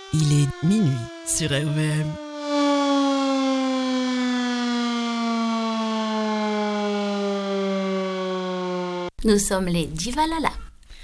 Il est minuit sur RVM. Nous sommes les Divalala.